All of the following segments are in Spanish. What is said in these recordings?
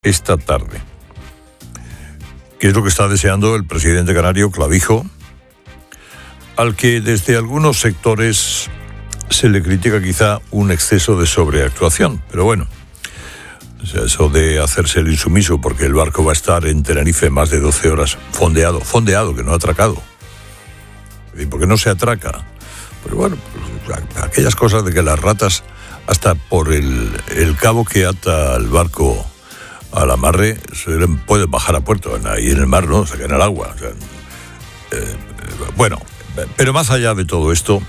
esta tarde. ¿Qué es lo que está deseando el presidente canario, Clavijo, al que desde algunos sectores se le critica quizá un exceso de sobreactuación? Pero bueno, eso de hacerse el insumiso porque el barco va a estar en Tenerife más de 12 horas fondeado, que no ha atracado. ¿Y por qué no se atraca? Pero bueno, aquellas cosas de que las ratas, hasta por el cabo que ata el barco al amarre, pueden bajar a puerto, ahí en el mar, ¿no? Se caen al agua. O sea, bueno, pero más allá de todo esto,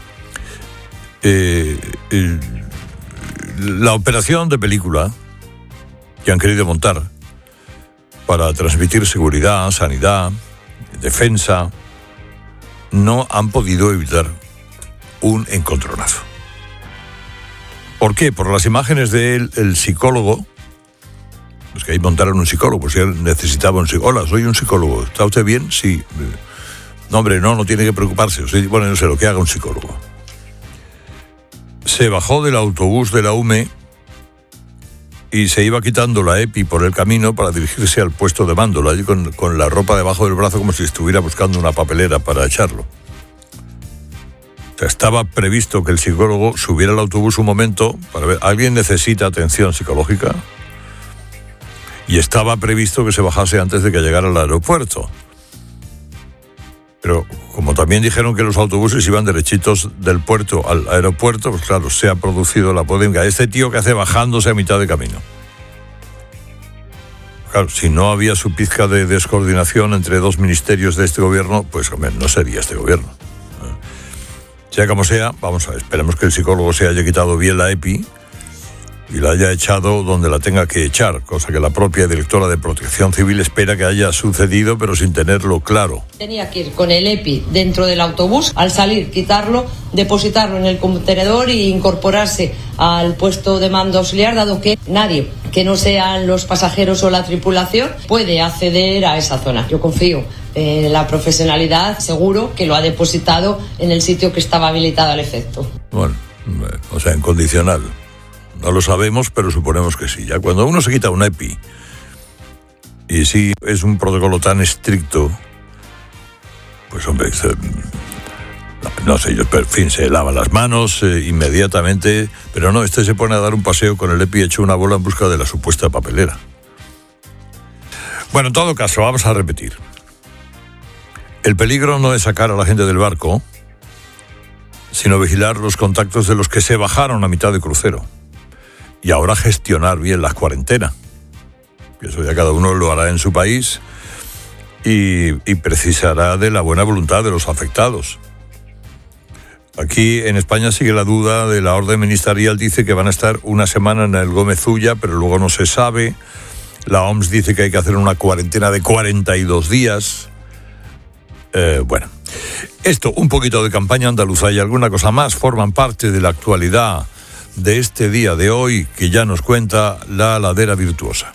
la operación de película que han querido montar para transmitir seguridad, sanidad, defensa, no han podido evitar un encontronazo. ¿Por qué? Por las imágenes del psicólogo. Pues que ahí montaron un psicólogo, pues si él necesitaba un psicólogo. Hola, soy un psicólogo. ¿Está usted bien? Sí. No, hombre, no tiene que preocuparse. Bueno, no sé, lo que haga un psicólogo. Se bajó del autobús de la UME y se iba quitando la EPI por el camino para dirigirse al puesto de mando, allí con la ropa debajo del brazo como si estuviera buscando una papelera para echarlo. O sea, estaba previsto que el psicólogo subiera al autobús un momento para ver, ¿alguien necesita atención psicológica? Y estaba previsto que se bajase antes de que llegara al aeropuerto. Pero como también dijeron que los autobuses iban derechitos del puerto al aeropuerto, pues claro, se ha producido la polémica. Este tío que hace bajándose a mitad de camino. Claro, si no había su pizca de descoordinación entre dos ministerios de este gobierno, pues hombre, no sería este gobierno. Sea como sea, vamos a ver, esperemos que el psicólogo se haya quitado bien la EPI y la haya echado donde la tenga que echar, cosa que la propia directora de Protección Civil espera que haya sucedido, pero sin tenerlo claro. Tenía que ir con el EPI dentro del autobús, al salir quitarlo, depositarlo en el contenedor e incorporarse al puesto de mando auxiliar, dado que nadie que no sean los pasajeros o la tripulación puede acceder a esa zona. Yo confío en la profesionalidad, seguro que lo ha depositado en el sitio que estaba habilitado al efecto. Bueno, o sea, en condicional. No lo sabemos, pero suponemos que sí. Ya cuando uno se quita un EPI, y sí es un protocolo tan estricto, pues hombre, no sé, en fin, se lava las manos inmediatamente, pero no, se pone a dar un paseo con el EPI hecho una bola en busca de la supuesta papelera. Bueno, en todo caso, vamos a repetir. El peligro no es sacar a la gente del barco, sino vigilar los contactos de los que se bajaron a mitad de crucero. Y ahora gestionar bien la cuarentena. Eso ya cada uno lo hará en su país y precisará de la buena voluntad de los afectados. Aquí en España sigue la duda de la orden ministerial. Dice que van a estar una semana en el Gómez Ulla, pero luego no se sabe. La OMS dice que hay que hacer una cuarentena de 42 días. Bueno, esto, un poquito de campaña andaluza y alguna cosa más forman parte de la actualidad de este día de hoy que ya nos cuenta la ladera virtuosa.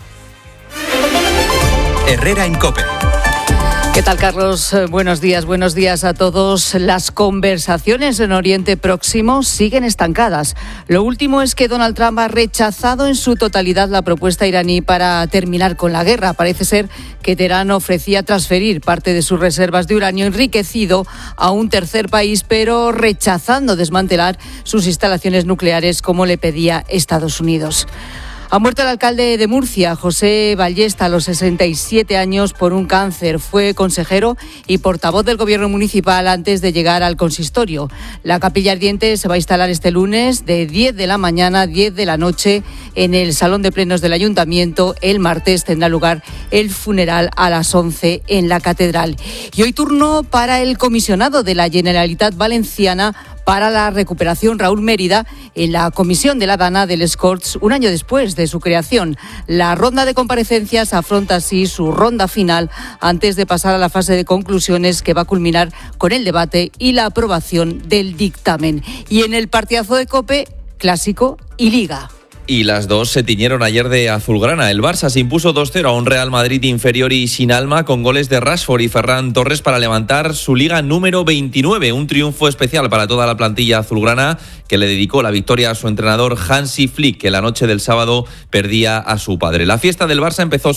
Herrera en COPE. ¿Qué tal, Carlos? Buenos días a todos. Las conversaciones en Oriente Próximo siguen estancadas. Lo último es que Donald Trump ha rechazado en su totalidad la propuesta iraní para terminar con la guerra. Parece ser que Teherán ofrecía transferir parte de sus reservas de uranio enriquecido a un tercer país, pero rechazando desmantelar sus instalaciones nucleares como le pedía Estados Unidos. Ha muerto el alcalde de Murcia, José Ballesta, a los 67 años por un cáncer. Fue consejero y portavoz del gobierno municipal antes de llegar al consistorio. La capilla ardiente se va a instalar este lunes de 10 de la mañana a 10 de la noche en el Salón de Plenos del Ayuntamiento. El martes tendrá lugar el funeral a las 11 en la Catedral. Y hoy turno para el comisionado de la Generalitat Valenciana para la recuperación, Raúl Mérida, en la comisión de la Dana del Escorts, un año después de su creación. La ronda de comparecencias afronta así su ronda final antes de pasar a la fase de conclusiones que va a culminar con el debate y la aprobación del dictamen. Y en el partidazo de COPE, clásico y liga. y las dos se tiñeron ayer de azulgrana. El Barça se impuso 2-0 a un Real Madrid inferior y sin alma, con goles de Rashford y Ferran Torres para levantar su liga número 29. Un triunfo especial para toda la plantilla azulgrana, que le dedicó la victoria a su entrenador Hansi Flick, que la noche del sábado perdía a su padre. La fiesta del Barça empezó